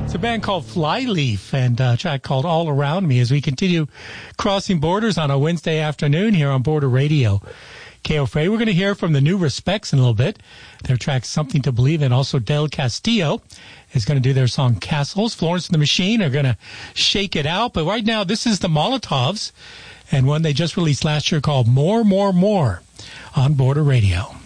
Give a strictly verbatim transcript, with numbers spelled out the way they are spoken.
A band called Flyleaf and a track called All Around Me as we continue crossing borders on a Wednesday afternoon here on Border Radio. K O F A. We're going to hear from the New Respects in a little bit. Their track Something to Believe in. Also Del Castillo is going to do their song Castles. Florence and the Machine are going to shake it out. But right now this is the Molotovs and one they just released last year called More, More, More on Border Radio.